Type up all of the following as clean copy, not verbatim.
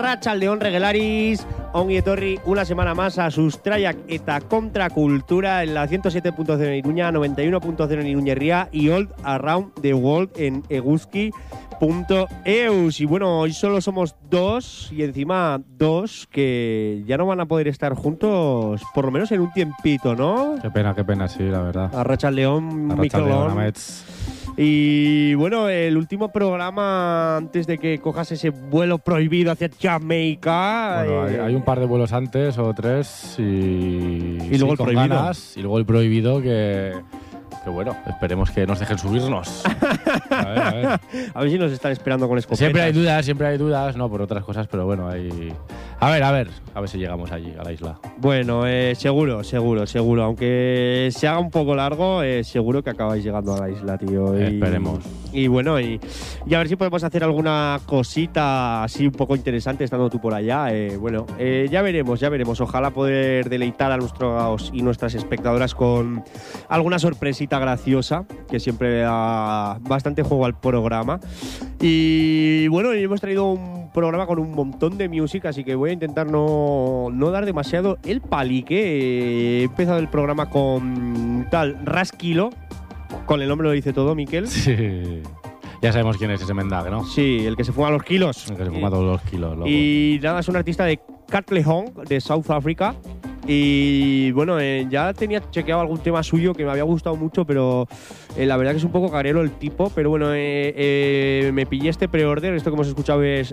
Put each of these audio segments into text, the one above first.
Arratsaldeon regelaris, ongi etorri una semana más a Sustraiak eta Contracultura en la 107.0 en Iruña, 91.0 en Iruñerría y All Around the World en eguski.eus. Y bueno, hoy solo somos dos y encima dos que ya no van a poder estar juntos por lo menos en un tiempito, ¿no? Qué pena, sí, la verdad. Arratsaldeon, Mikelón. Y bueno, el último programa antes de que cojas ese vuelo prohibido hacia Jamaica. Bueno, hay un par de vuelos antes o tres y luego el prohibido. Ganas, y luego el prohibido que bueno, esperemos que nos dejen subirnos. A ver si nos están esperando con escopetas. Siempre hay dudas, no por otras cosas, pero bueno, hay... A ver si llegamos allí, a la isla. Bueno, seguro. Aunque se haga un poco largo, seguro que acabáis llegando a la isla, tío. Esperemos. Y bueno, y a ver si podemos hacer alguna cosita así un poco interesante estando tú por allá. Ya veremos. Ojalá poder deleitar a nuestros y nuestras espectadoras con alguna sorpresita graciosa, que siempre da bastante juego al programa. Y bueno, hemos traído un programa con un montón de música, así que voy a intentar no dar demasiado el palique. He empezado el programa con tal Raskilo, con el nombre lo dice todo, Miquel. Sí. Ya sabemos quién es ese mendaje, ¿no? Sí, el que se fuma los kilos. El que se fuma todos los kilos, loco. Y nada, es un artista de Katlehong, de South Africa. Y bueno, ya tenía chequeado algún tema suyo que me había gustado mucho, pero la verdad que es un poco carero el tipo. Pero bueno, me pillé este pre-order. Esto que hemos escuchado es...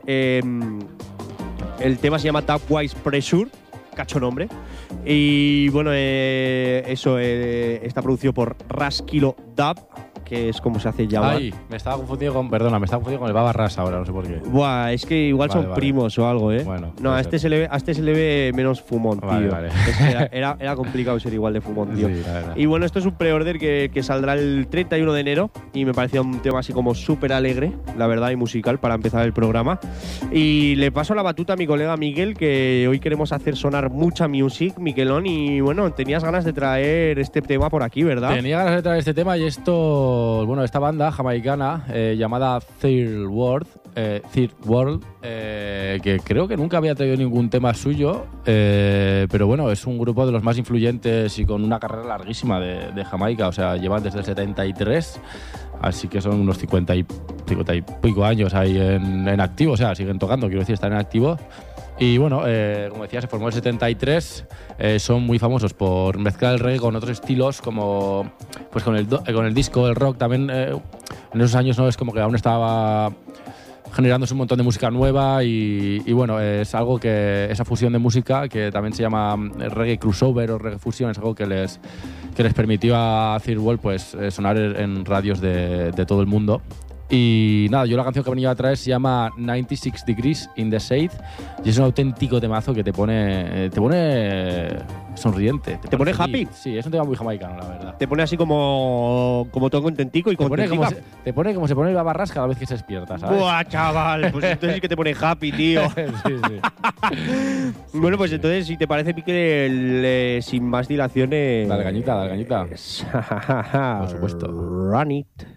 el tema se llama Tapwise Pressure, cacho nombre. Y bueno, eso está producido por Raskilo Dub, que es como se hace Java. Ay, me estaba confundido con el Baba Ras ahora, no sé por qué. Buah, es que igual son primos o algo, ¿eh? Bueno, no, a este se le ve menos fumón, tío. Vale. Es que era complicado ser igual de fumón, tío. Sí, la verdad. Y bueno, esto es un pre-order que saldrá el 31 de enero y me parecía un tema así como súper alegre, la verdad, y musical para empezar el programa. Y le paso la batuta a mi colega Miguel, que hoy queremos hacer sonar mucha music, Miquelón, y bueno, tenías ganas de traer este tema por aquí, ¿verdad? Tenía ganas de traer este tema y esta banda jamaicana llamada Third World, que creo que nunca había traído ningún tema suyo, pero bueno, es un grupo de los más influyentes y con una carrera larguísima de Jamaica, o sea, llevan desde el 73, así que son unos 50 y pico años ahí en activo, o sea, siguen tocando, quiero decir, están en activo. Y bueno, como decía, se formó en el 73, son muy famosos por mezclar el reggae con otros estilos, como pues con el disco, el rock también. En esos años no es como que aún estaba generándose un montón de música nueva y bueno, es algo que esa fusión de música que también se llama reggae crossover o reggae fusion, es algo que les permitió a Third World pues sonar en radios de todo el mundo. Y nada, yo la canción que venía a traer se llama 96 Degrees in the Shade y es un auténtico temazo que te pone sonriente. ¿Te pone happy? Sí, es un tema muy jamaicano, la verdad. Te pone así como todo contentico y contentica. Te pone como se pone el Baba Ras cada vez que se despierta, ¿sabes? ¡Buah, chaval! Pues entonces sí que te pone happy, tío. Sí. Bueno, pues entonces, si te parece, Pique, sin más dilaciones... Dale cañita. Por supuesto. Run it.